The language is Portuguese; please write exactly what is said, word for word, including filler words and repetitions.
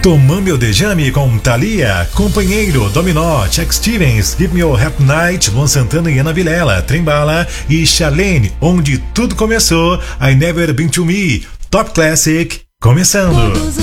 Tomando Meu Dejame com Thalia, Companheiro, Dominó, Chuck Stevens, Give Me Your Happy Night, Luan Santana e Ana Vilela, Trembala e Charlene, Onde Tudo Começou, I Never Been To Me, Top Classic, começando.